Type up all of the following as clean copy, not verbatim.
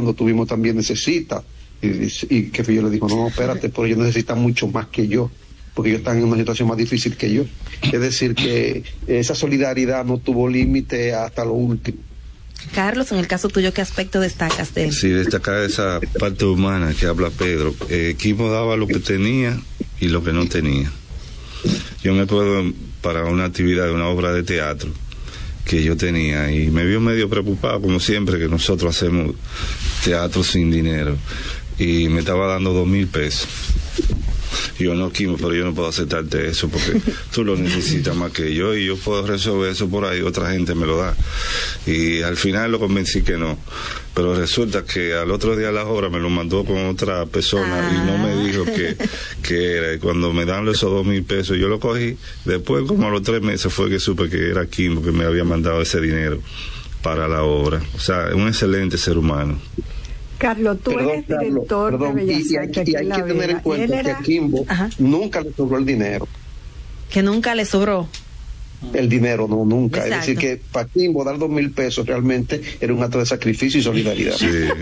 cuando tuvimos también necesita. Y que yo le digo, no, espérate, pero ellos necesitan mucho más que yo, porque ellos están en una situación más difícil que yo. Es decir, que esa solidaridad no tuvo límite hasta lo último. Carlos, en el caso tuyo, ¿qué aspecto destacas de él? Sí, destacar esa parte humana que habla Pedro. Quimbo daba lo que tenía y lo que no tenía. Yo me puedo, para una actividad, una obra de teatro que yo tenía, y me vio medio preocupado, como siempre, que nosotros hacemos teatro sin dinero, y me estaba dando 2,000 pesos. Yo no, Quimbo, pero yo no puedo aceptarte eso porque tú lo necesitas más que yo, y yo puedo resolver eso por ahí, otra gente me lo da. Y al final lo convencí que no, pero resulta que al otro día la obra me lo mandó con otra persona y no me dijo que era. Y cuando me dan esos 2,000 pesos, yo lo cogí. Después, como a los 3 meses, fue que supe que era Quimbo que me había mandado ese dinero para la obra. O sea, un excelente ser humano. Carlos, tú eres director de Bellas Artes. Y hay que tener en cuenta que a Quimbo nunca le sobró el dinero. Que nunca le sobró. El dinero, no, nunca. Exacto. Es decir, que para Quimbo dar 2,000 pesos realmente era un acto de sacrificio y solidaridad.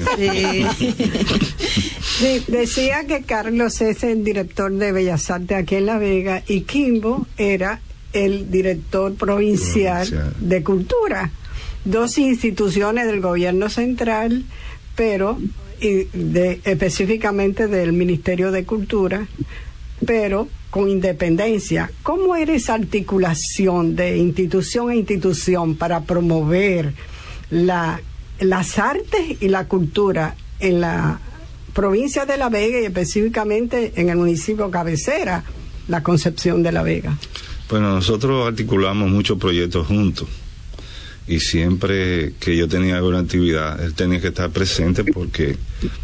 Sí, decía que Carlos es el director de Bellas Artes aquí en La Vega y Quimbo era el director provincial de Cultura. 2 instituciones del gobierno central, pero específicamente del Ministerio de Cultura, pero con independencia. ¿Cómo era esa articulación de institución a institución para promover las artes y la cultura en la provincia de La Vega y específicamente en el municipio cabecera, la Concepción de La Vega? Bueno, nosotros articulamos muchos proyectos juntos. Y siempre que yo tenía alguna actividad, él tenía que estar presente porque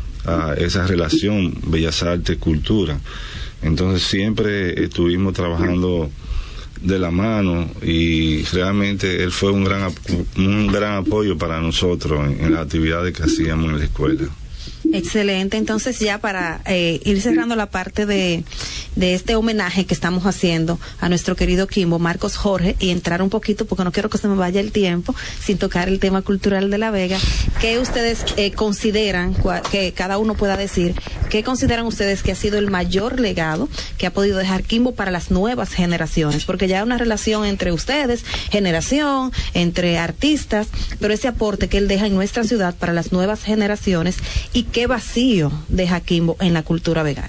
esa relación Bellas Artes, Cultura. Entonces siempre estuvimos trabajando de la mano y realmente él fue un gran apoyo para nosotros en las actividades que hacíamos en la escuela. Excelente. Entonces, ya para ir cerrando la parte de este homenaje que estamos haciendo a nuestro querido Quimbo, Marcos Jorge, y entrar un poquito, porque no quiero que se me vaya el tiempo sin tocar el tema cultural de La Vega, ¿qué ustedes consideran, que cada uno pueda decir, qué consideran ustedes que ha sido el mayor legado que ha podido dejar Quimbo para las nuevas generaciones? Porque ya hay una relación entre ustedes, generación, entre artistas, pero ese aporte que él deja en nuestra ciudad para las nuevas generaciones, y qué vacío deja Quimbo en la cultura vegana.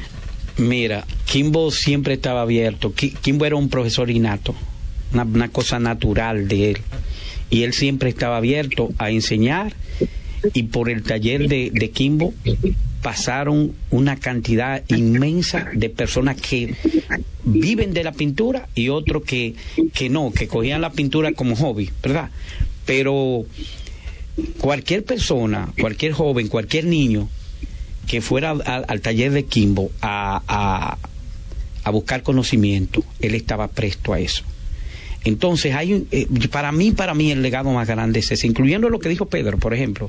Mira, Quimbo siempre estaba abierto. Quimbo era un profesor innato, una cosa natural de él, y él siempre estaba abierto a enseñar, y por el taller de Quimbo pasaron una cantidad inmensa de personas que viven de la pintura y otros que no, que cogían la pintura como hobby, ¿verdad? Pero cualquier persona, cualquier joven, cualquier niño que fuera al taller de Quimbo a buscar conocimiento, él estaba presto a eso. Entonces para mí el legado más grande es ese, incluyendo lo que dijo Pedro, por ejemplo.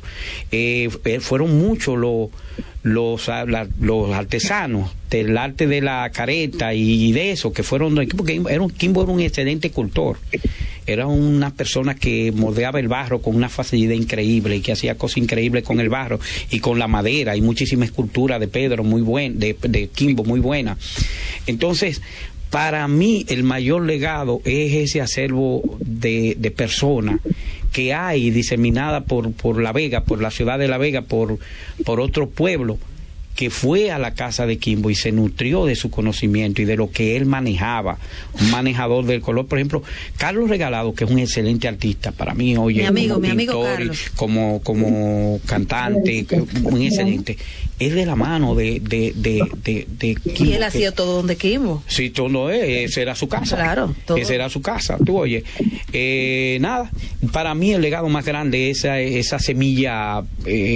Fueron muchos los artesanos del arte de la careta y de eso, que fueron, porque Quimbo era un excelente escultor. Era una persona que moldeaba el barro con una facilidad increíble y que hacía cosas increíbles con el barro y con la madera, y muchísima escultura de Pedro muy buena, de Quimbo muy buena. Entonces, para mí el mayor legado es ese acervo de personas que hay diseminada por La Vega, por la ciudad de La Vega, por otro pueblo, que fue a la casa de Quimbo y se nutrió de su conocimiento y de lo que él manejaba, un manejador del color. Por ejemplo, Carlos Regalado, que es un excelente artista para mí, oye, mi amigo Carlos, como cantante, muy excelente. Es de la mano de Quimbo. Y él ha sido todo donde Quimbo. Sí, todo esa era su casa. Claro, todo. Esa era su casa. Tú oye, nada, para mí el legado más grande es esa semilla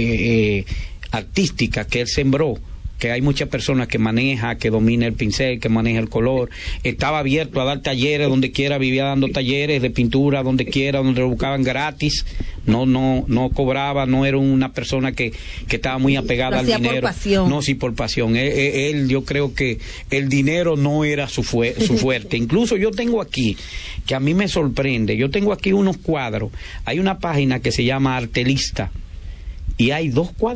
artística que él sembró, que hay muchas personas que maneja, que domina el pincel, que maneja el color. Estaba abierto a dar talleres donde quiera, vivía dando talleres de pintura donde quiera, donde lo buscaban gratis. No cobraba, no era una persona que estaba muy apegada al dinero. Por pasión. No, sí, por pasión. Él, yo creo que el dinero no era su fuerte. Incluso yo tengo aquí, que a mí me sorprende, yo tengo aquí unos cuadros. Hay una página que se llama Artelista y hay 2 cuadros